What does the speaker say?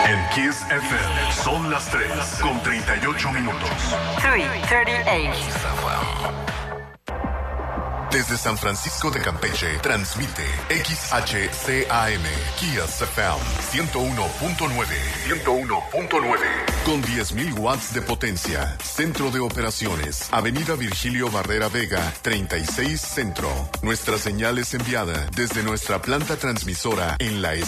En Kiss FM son las 3:38. 3:38. Desde San Francisco de Campeche, transmite XHCAM, Kiss FM 101.9. Con 10.000 watts de potencia. Centro de operaciones. Avenida Virgilio Barrera Vega, 36 Centro. Nuestra señal es enviada desde nuestra planta transmisora en la